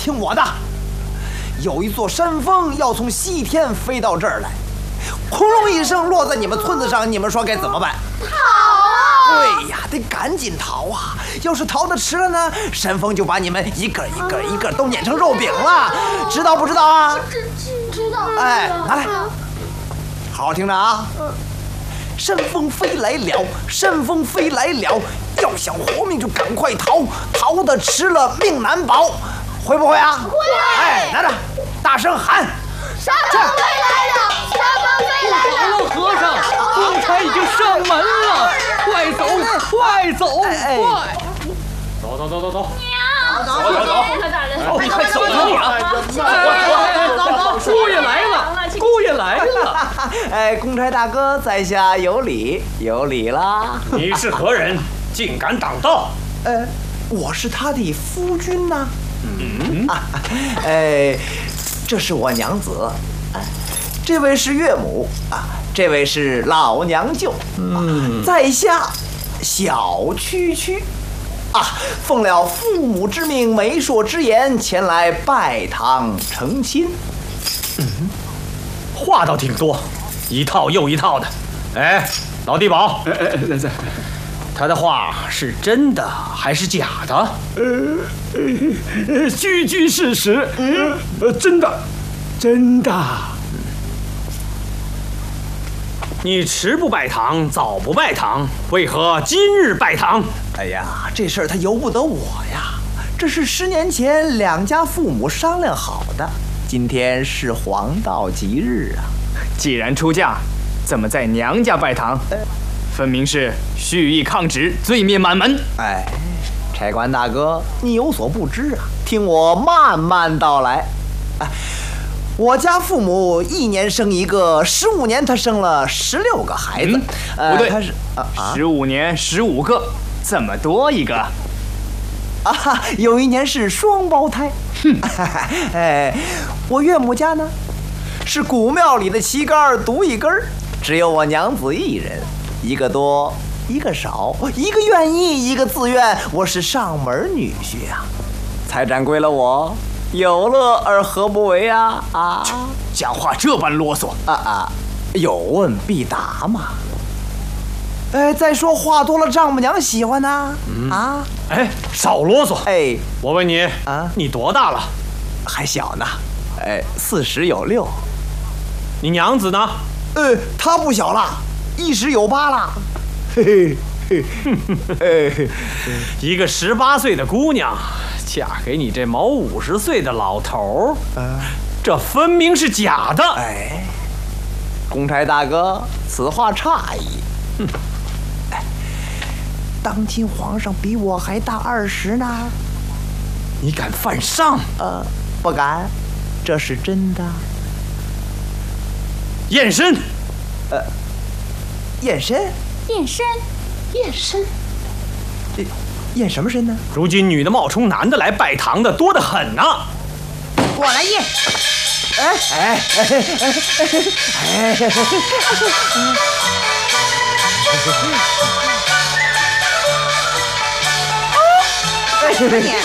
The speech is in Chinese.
听我的，有一座山峰要从西天飞到这儿来，轰隆一声落在你们村子上，你们说该怎么办？ 逃啊！ 对呀，得赶紧逃啊！要是逃得迟了呢，山峰就把你们一个都碾成肉饼了，知道不知道啊？ 知道。 哎，拿来，好好听着啊！山风飞来了，山风飞来了，要想活命就赶快逃，逃得迟了命难保，会不会啊？ 会。 哎，拿着，大声喊！ 山风飞来了，山风飞来了！ 好了，和尚，公差已经上门了，快走，快走，快！走！ 娘， 你快走啊你啊！姑爷来了，姑爷来了！ 哎，公差大哥，在下有礼啦。 你是何人？竟敢挡道？ 我是他的夫君呐。哎，这是我娘子，这位是岳母啊，这位是老娘舅。在下小区区。奉了父母之命、媒妁之言，前来拜堂成亲。 话倒挺多，一套又一套的。哎，老地保，他的话是真的还是假的？ 句句事实。真的。 你迟不拜堂，早不拜堂，为何今日拜堂？ 哎呀，这事儿他由不得我呀，这是10年前两家父母商量好的。今天是黄道吉日啊！ 既然出嫁，怎么在娘家拜堂？分明是蓄意抗旨，罪灭满门。 哎，差官大哥，你有所不知啊，听我慢慢道来。我家父母1年生一个，15年他生了16个孩子。 不对， 他是 15年15个，这么多一个。 有一年是双胞胎。哎，我岳母家呢，是古庙里的旗杆独一根，只有我娘子一人，一个多，一个少，一个愿意，一个自愿，我是上门女婿啊。财产归了我，有乐而何不为啊？ 讲话这般啰嗦有问必答嘛。再说话多了，丈母娘喜欢呢。 哎，少啰嗦。 哎， 我问你你多大了？ 还小呢。40有6。 你娘子呢？ 她不小了，10有8了。嘿嘿。 一个18岁的姑娘，嫁给你这毛50岁的老头儿，这分明是假的。 哎，公差大哥，此话差矣。当今皇上比我还大20呢。 你敢犯上？ 不敢，这是真的。 验身。 验身？ 验身。 验什么身呢？ 如今女的冒充男的来拜堂的多得很呢。 我来验。 哎，